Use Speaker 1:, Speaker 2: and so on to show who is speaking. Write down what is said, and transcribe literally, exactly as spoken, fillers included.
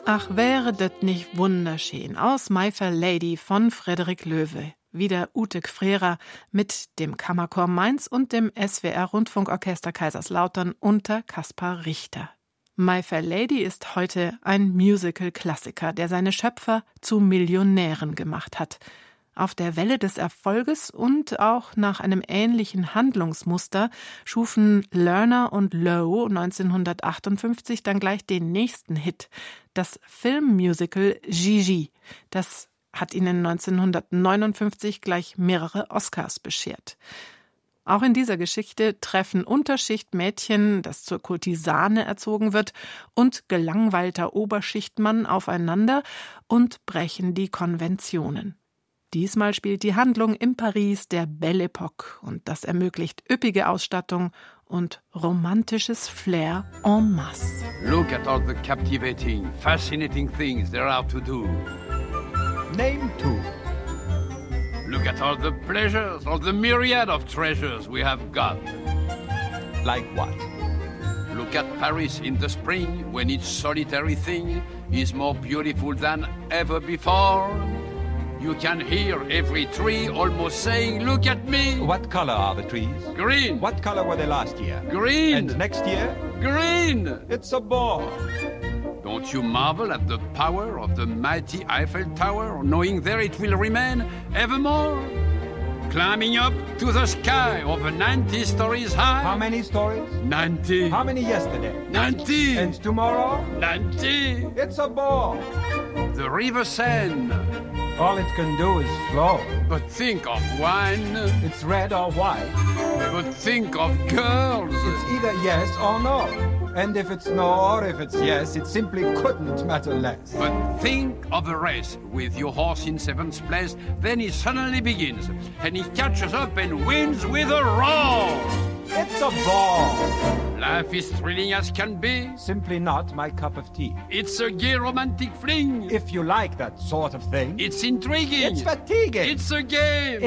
Speaker 1: Ach, wäre das nicht wunderschön. Aus My Fair Lady von Frederik Loewe. Wieder Ute Gfrera mit dem Kammerchor Mainz und dem S W R-Rundfunkorchester Kaiserslautern unter Kaspar Richter. My Fair Lady ist heute ein Musical-Klassiker, der seine Schöpfer zu Millionären gemacht hat. Auf der Welle des Erfolges und auch nach einem ähnlichen Handlungsmuster schufen Lerner und Lowe neunzehnhundertachtundfünfzig dann gleich den nächsten Hit, das Filmmusical Gigi. Das hat ihnen neunzehnhundertneunundfünfzig gleich mehrere Oscars beschert. Auch in dieser Geschichte treffen Unterschichtmädchen, das zur Kurtisane erzogen wird, und gelangweilter Oberschichtmann aufeinander und brechen die Konventionen. Diesmal spielt die Handlung im Paris der Belle Époque und das ermöglicht üppige Ausstattung und romantisches Flair en masse.
Speaker 2: Look at all the captivating, fascinating things there are to do.
Speaker 3: Name two.
Speaker 2: Look at all the pleasures, all the myriad of treasures we have got.
Speaker 3: Like what?
Speaker 2: Look at Paris in the spring, when its solitary thing is more beautiful than ever before. You can hear every tree almost saying, look at me.
Speaker 3: What color are the trees?
Speaker 2: Green.
Speaker 3: What color were they last year?
Speaker 2: Green.
Speaker 3: And next year?
Speaker 2: Green.
Speaker 3: It's a ball.
Speaker 2: Don't you marvel at the power of the mighty Eiffel Tower, knowing there it will remain evermore? Climbing up to the sky over ninety stories high.
Speaker 3: How many stories?
Speaker 2: ninety.
Speaker 3: How many yesterday?
Speaker 2: ninety.
Speaker 3: And tomorrow?
Speaker 2: ninety.
Speaker 3: It's a ball.
Speaker 2: The River Seine.
Speaker 3: All it can do is flow.
Speaker 2: But think of wine.
Speaker 3: It's red or white.
Speaker 2: But think of girls.
Speaker 3: It's either yes or no. And if it's no or if it's yes, it simply couldn't matter less.
Speaker 2: But think of a race with your horse in seventh place. Then he suddenly begins, and he catches up and wins with a roar.
Speaker 3: It's a ball.
Speaker 2: Life is thrilling as can be.
Speaker 3: Simply not my cup of tea.
Speaker 2: It's a gay romantic fling.
Speaker 3: If you like that sort of thing.
Speaker 2: It's intriguing.
Speaker 3: It's fatiguing.
Speaker 2: It's a game.